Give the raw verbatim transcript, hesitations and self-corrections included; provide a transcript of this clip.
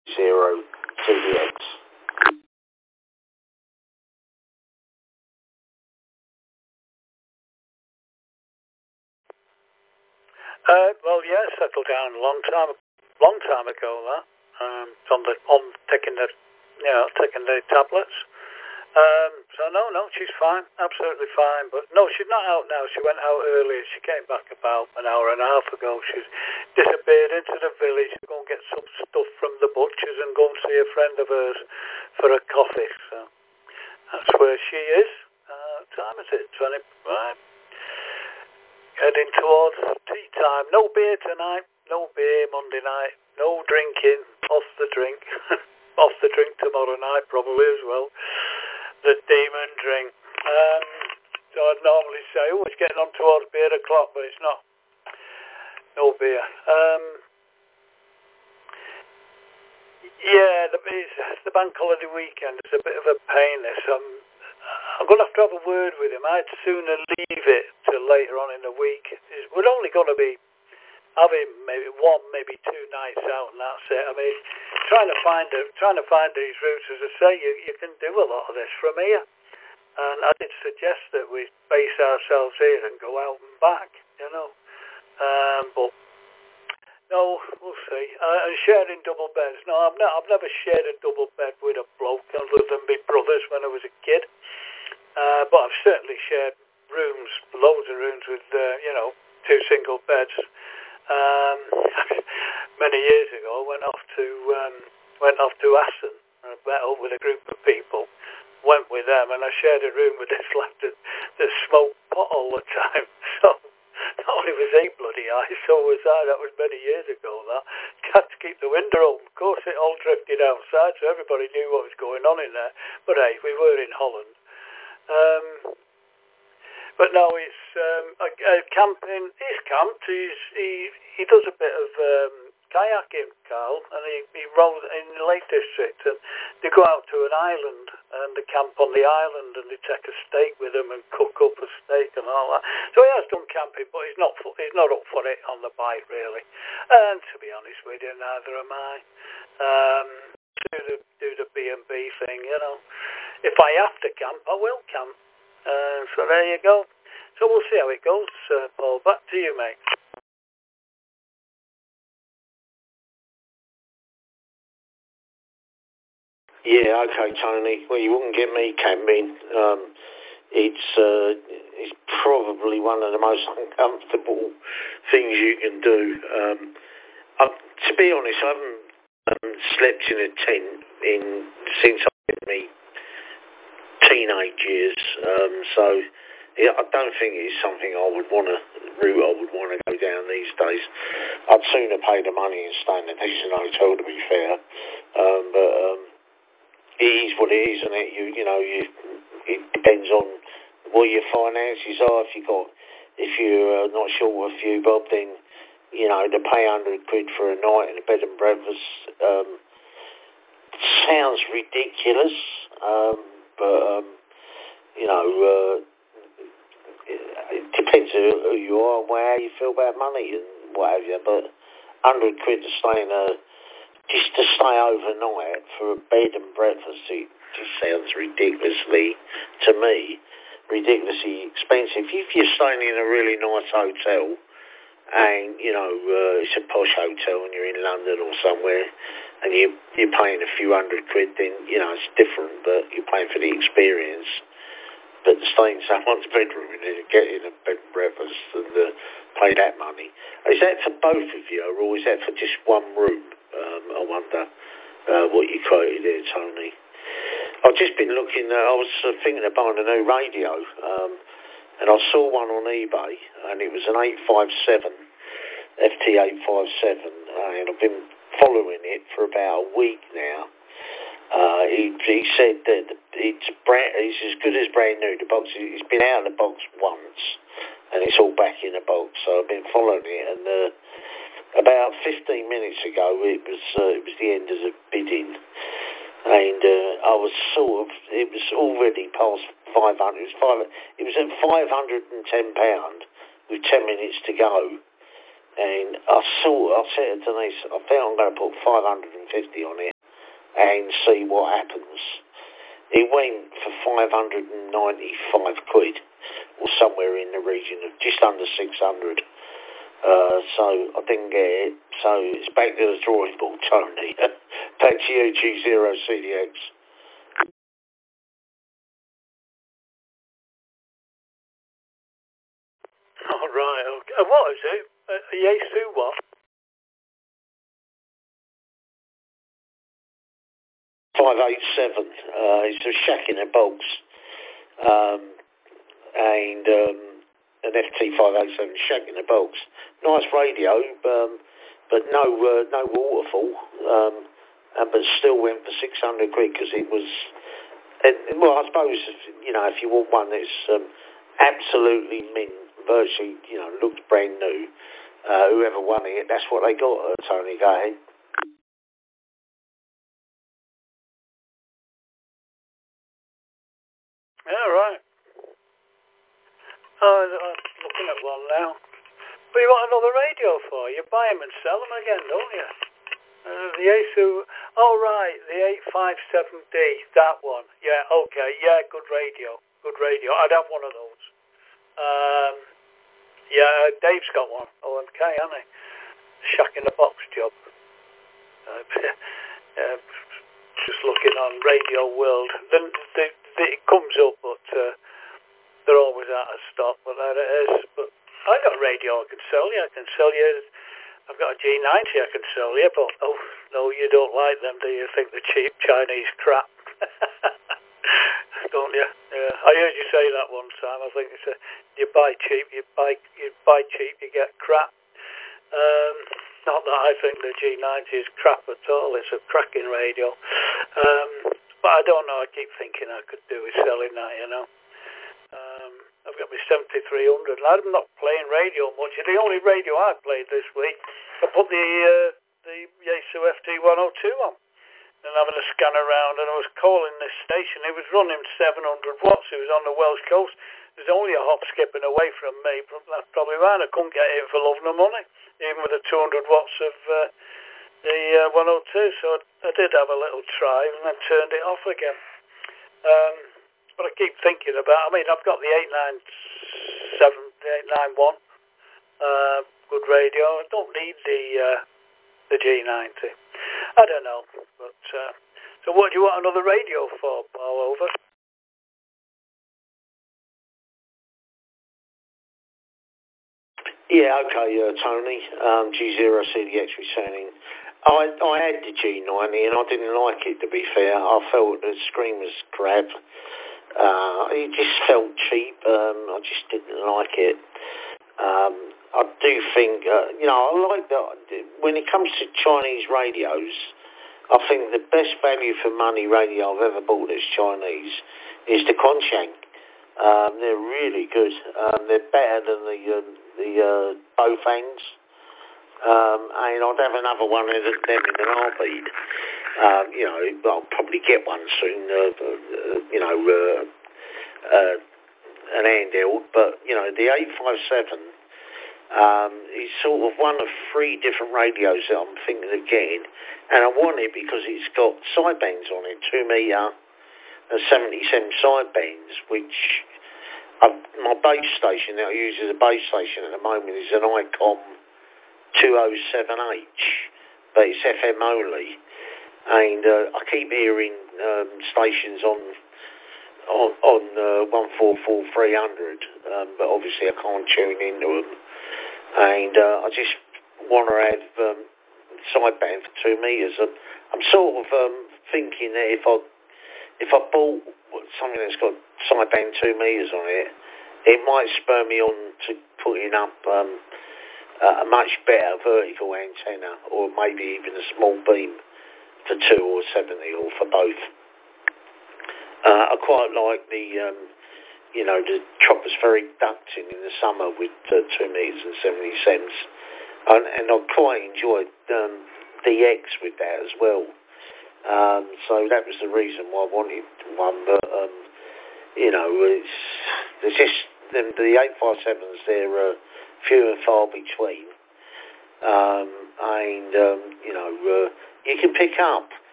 zero T D X. Uh, well, yeah, settled down a long time, long time ago. That um, on the on taking the, you know, taking the tablets. Um, so no, no, she's fine, absolutely fine. But no, she's not out now. She went out earlier. She came back about an hour and a half ago. She's disappeared into the village to go and get some stuff from the butchers and go and see a friend of hers for a coffee. So that's where she is. Uh, what time is it? Twenty. Right. Heading towards tea time. No beer tonight. No beer Monday night. No drinking. Off the drink. Off the drink tomorrow night probably as well. The demon drink. Um, so I'd normally say, oh, it's getting on towards beer o'clock, but it's not. No beer. Um, yeah, the, it's the bank holiday weekend. It's a bit of a pain, this. Um, I'm going to have to have a word with him. I'd sooner leave it till later on in the week. It's, we're only going to be having maybe one, maybe two nights out, and that's it. I mean, trying to find a, trying to find these routes, as I say, you, you can do a lot of this from here. And I did suggest that we base ourselves here and go out and back, you know. Um, but no, we'll see. Uh, and sharing double beds. No, I've, not, I've never shared a double bed with a bloke other than my brothers when I was a kid. Uh, but I've certainly shared rooms, loads of rooms with, uh, you know, two single beds. Um, many years ago, I went off to um, went off to Aston and I met up with a group of people. Went with them, and I shared a room with this lad that, that smoked pot all the time. So not only was he bloody high, so was I. That was many years ago. That had to keep the window open. Of course, it all drifted outside, so everybody knew what was going on in there. But hey, we were in Holland. Um, But no, it's um, uh, uh, camping. He's camped. He's, he he does a bit of um, kayaking, Carl, and he, he rolls in the Lake District. And they go out to an island and they camp on the island and they take a steak with them and cook up a steak and all that. So he has done camping, but he's not for, he's not up for it on the bike really. And to be honest with you, neither am I. Um, do the do the B and B thing, you know. If I have to camp, I will camp. Uh, so there you go. So we'll see how it goes, uh, Paul. Back to you, mate. Yeah, okay, Tony. Well, you wouldn't get me camping. Um, it's uh, it's probably one of the most uncomfortable things you can do. Um, I, to be honest, I haven't um, slept in a tent in since I was in my teenage years. Um, so yeah, I don't think it's something I would want to route. I would want to go down these days. I'd sooner pay the money and stay in a decent hotel, to be fair. Um, but um, it is what it is, isn't it? You you know, you it depends on what your finances are. If you got, if you're uh, not short of a few bob, then you know to pay hundred quid for a night in a bed and breakfast um, sounds ridiculous. Um, but um, you know, uh, it, it depends who you are, and how you feel about money and what have you. But hundred quid to stay in a Just to stay overnight for a bed and breakfast, it just sounds ridiculously, to me, ridiculously expensive. If you're staying in a really nice hotel, and, you know, uh, it's a posh hotel and you're in London or somewhere, and you, you're paying a few hundred quid, then, you know, it's different, but you're paying for the experience. But to stay in someone's bedroom and get in a bed and breakfast and uh, pay that money, is that for both of you, or is that for just one room? Um, I wonder uh, what you quoted there, Tony. I've just been looking, uh, I was uh, thinking of buying a new radio, um, and I saw one on eBay, and it was an eight five seven, F T eight five seven, uh, and I've been following it for about a week now. Uh, he, he said that it's, brand, it's as good as brand new. The box, it's been out of the box once, and it's all back in the box, so I've been following it, and uh, about fifteen minutes ago, it was uh, it was the end of the bidding, and uh, I was sort of it was already past five hundred. It was five. It was at five hundred and ten pound with ten minutes to go, and I saw. I said to Denise, I think I'm going to put five hundred and fifty on it. and see what happens. It went for five hundred ninety-five quid, or somewhere in the region of just under six hundred. Uh, so I didn't get it. So it's back to the drawing board, Tony. Back to you, G zero C D X. All right. Okay. Uh, what is it? Uh, Yaesu what? five eight seven. Uh, it's a shack in a box. Um, and um, an F T five eight seven shack in a box. Nice radio, um, but no uh, no waterfall. Um, and, but still went for six hundred quid because it was... And, well, I suppose, you know, if you want one that's um, absolutely mint, virtually, you know, looks brand new, uh, whoever won it, that's what they got, uh, Tony. Go ahead. Yeah, right. Oh, I'm looking at one now. But you want another radio for? You buy them and sell them again, don't you? Uh, the Yaesu, oh right, the eight five seven D, that one. Yeah, okay, yeah, good radio, good radio. I'd have one of those. Um, yeah, Dave's got one, O M K, hasn't he? Shack in the box job. Uh, uh, just looking on Radio World. The, the, the, it comes up, but uh, they're always out of stock, but there it is. But I got a radio I can sell you. I can sell you. I've got a G ninety I can sell you, but oh no, you don't like them, do you? Think they're cheap Chinese crap, don't you? Yeah, I heard you say that one time. I think it's a, you buy cheap, you buy you buy cheap, you get crap. Um, not that I think the G ninety is crap at all. It's a cracking radio, um, but I don't know. I keep thinking I could do with selling that, you know. Um, I've got my seventy-three hundred. I'm not playing radio much. The only radio I played this week, I put the uh, the Yaesu F T one oh two on and having a scan around, and I was calling this station. It was running seven hundred watts. It was on the Welsh coast. There's only a hop skipping away from me. That's probably right. I couldn't get in for love nor money, even with the two hundred watts of uh, the uh, one oh two. So I, I did have a little try and then turned it off again. Um, But I keep thinking about, I mean, I've got the eight nine seven, the eight nine one, uh, good radio. I don't need the uh, the G ninety. I don't know. But uh, so what do you want another radio for, all over? Yeah, okay, uh, Tony. Um, G zero C D X returning. I, I had the G ninety and I didn't like it, to be fair. I felt the screen was crap. Uh, it just felt cheap. Um, I just didn't like it. Um, I do think, uh, you know, I like that. When it comes to Chinese radios, I think the best value for money radio I've ever bought that's Chinese is the Conchang. Um, they're really good. Um, they're better than the uh, the uh, Baofangs. Um, and I'd have another one of them in an heartbeat. Um, you know, I'll probably get one soon. Uh, uh, you know, uh, uh, an handheld. But you know, the eight five seven um, is sort of one of three different radios that I'm thinking of getting, and I want it because it's got sidebands on it, two meter and seventy-seven sidebands, which I've, my base station that I use as a base station at the moment is an ICOM two oh seven H, but it's F M only. And uh, I keep hearing um, stations on on, on uh, one four four three hundred, um, but obviously I can't tune into them. And uh, I just want to have um, sideband for two meters. I'm, I'm sort of um, thinking that if I if I bought something that's got sideband two meters on it, it might spur me on to putting up um, a much better vertical antenna, or maybe even a small beam for two or seventy, or for both. Uh, I quite like the, um, you know, the tropospheric ducting in the summer with uh, two meters and seventy cents, and, and I quite enjoyed um, D X with that as well. Um, so that was the reason why I wanted one. But um, you know, it's there's just the, the eight five sevens. They're uh, few and far between, um, and um, you know. Uh, You can pick up